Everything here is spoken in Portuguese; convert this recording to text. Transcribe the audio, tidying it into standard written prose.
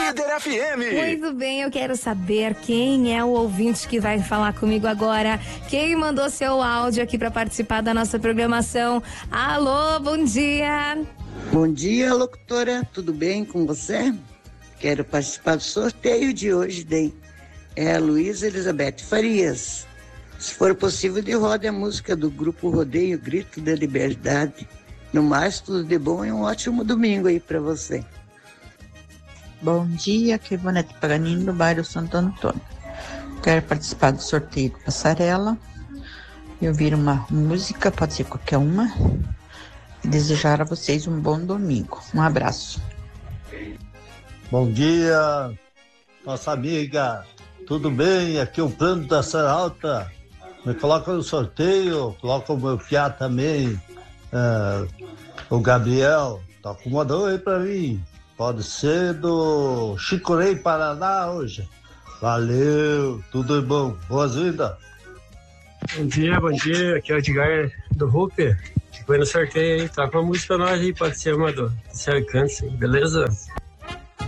Líder FM. Muito bem, eu quero saber quem é o ouvinte que vai falar comigo agora. Quem mandou seu áudio aqui para participar da nossa programação? Alô, bom dia. Bom dia, locutora. Tudo bem com você? Quero participar do sorteio de hoje, é a Luísa Elizabeth Farias. Se for possível, rode a música do grupo Rodeio Grito da Liberdade. No mais, tudo de bom e um ótimo domingo aí para você. Bom dia, aqui é Ivonete Paganini, do bairro Santo Antônio. Quero participar do sorteio do Passarela e ouvir uma música, pode ser qualquer uma, e desejar a vocês um bom domingo. Um abraço. Bom dia, nossa amiga. Tudo bem? Aqui é o Plano da Serra Alta. Me coloca no sorteio, coloca o meu fiá também, o Gabriel. Tá acomodando aí pra mim. Pode ser do Chicurei, Paraná, hoje. Valeu, tudo bom. Boas-vindas. Bom dia. Aqui é o Edgar do Ruper. Que foi no sorteio aí. Tá com a música nós aí, pode ser uma do Céu e Câncer, beleza?